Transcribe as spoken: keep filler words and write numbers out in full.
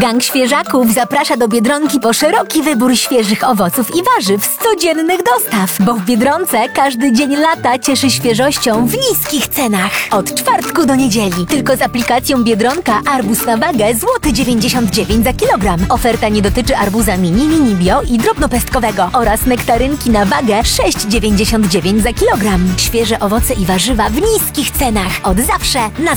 Gang świeżaków zaprasza do Biedronki po szeroki wybór świeżych owoców i warzyw z codziennych dostaw, bo w Biedronce każdy dzień lata cieszy świeżością w niskich cenach. Od czwartku do niedzieli. Tylko z aplikacją Biedronka arbuz na wagę złoty dziewięćdziesiąt dziewięć za kilogram. Oferta nie dotyczy arbuza mini, mini bio i drobnopestkowego oraz nektarynki na wagę sześć dziewięćdziesiąt dziewięć za kilogram. Świeże owoce i warzywa w niskich cenach. Od zawsze na